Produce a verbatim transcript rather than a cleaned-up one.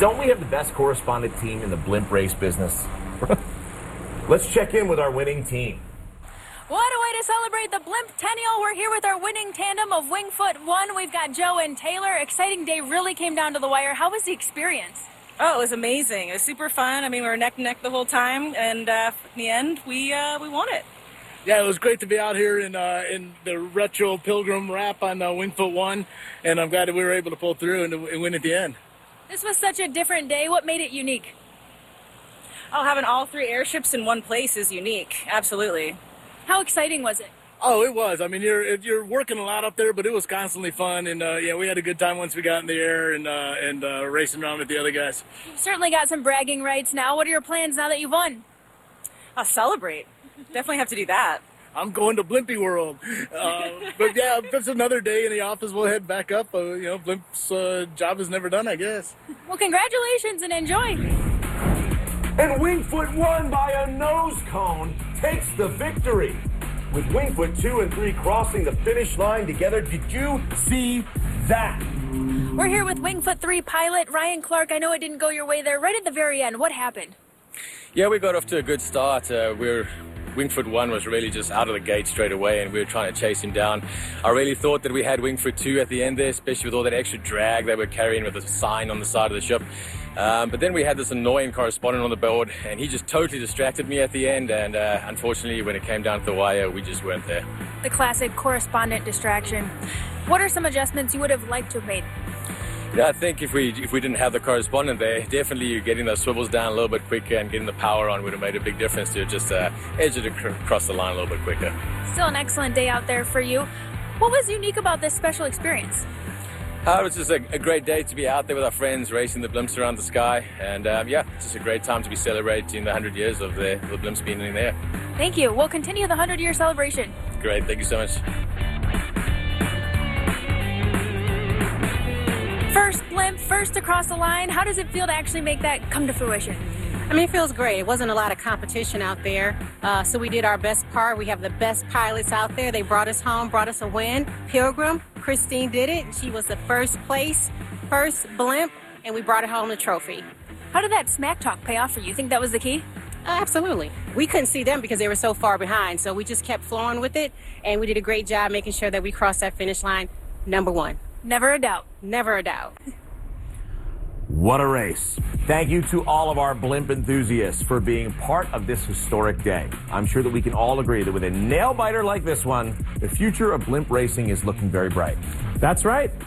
Don't we have the best correspondent team in the blimp race business? Let's check in with our winning team. What a way to celebrate the Blimptennial. We're here with our winning tandem of Wingfoot one. We've got Joe and Taylor. Exciting day, really came down to the wire. How was the experience? Oh, it was amazing. It was super fun. I mean, we were neck and neck the whole time, and uh, in the end, we uh, we won it. Yeah, it was great to be out here in uh, in the retro Pilgrim wrap on uh, Wingfoot one, and I'm glad that we were able to pull through and, and win at the end. This was such a different day. What made it unique? Oh, having all three airships in one place is unique. Absolutely. How exciting was it? Oh, it was. I mean, you're you're working a lot up there, but it was constantly fun, and uh, yeah, we had a good time once we got in the air and uh, and uh, racing around with the other guys. You've certainly got some bragging rights now. What are your plans now that you've won? I'll celebrate. Definitely have to do that. I'm going to Blimpie World. Uh, but yeah, if it's another day in the office, we'll head back up. Uh, you know, Blimp's uh, job is never done, I guess. Well, congratulations and enjoy. And Wingfoot one by a nose cone takes the victory. With Wingfoot two and three crossing the finish line together, did you see that? We're here with Wingfoot three pilot Ryan Clark. I know it didn't go your way there. Right at the very end, what happened? Yeah, we got off to a good start. Uh, we were Wingfoot one was really just out of the gate straight away, and we were trying to chase him down. I really thought that we had Wingfoot two at the end there, especially with all that extra drag they were carrying with a sign on the side of the ship. Um, but then we had this annoying correspondent on the board, and he just totally distracted me at the end, and uh, unfortunately, when it came down to the wire, we just weren't there. The classic correspondent distraction. What are some adjustments you would have liked to have made? Yeah, I think if we if we didn't have the correspondent there, definitely getting those swivels down a little bit quicker and getting the power on would have made a big difference to just uh, edge it across the line a little bit quicker. Still an excellent day out there for you. What was unique about this special experience? Uh, it was just a, a great day to be out there with our friends racing the blimps around the sky, and um, yeah, it's just a great time to be celebrating the one hundred years of the, the blimps being in there. Thank you. We'll continue the one hundred year celebration. Great, thank you so much. First blimp, first across the line. How does it feel to actually make that come to fruition? I mean, it feels great. It wasn't a lot of competition out there, uh, so we did our best part. We have the best pilots out there. They brought us home, brought us a win. Pilgrim, Christine did it. She was the first place, first blimp, and we brought her home the trophy. How did that smack talk pay off for you? You think that was the key? Uh, absolutely. We couldn't see them because they were so far behind, so we just kept flowing with it, and we did a great job making sure that we crossed that finish line number one. Never a doubt. Never a doubt. What a race. Thank you to all of our blimp enthusiasts for being part of this historic day. I'm sure that we can all agree that with a nail-biter like this one, the future of blimp racing is looking very bright. That's right.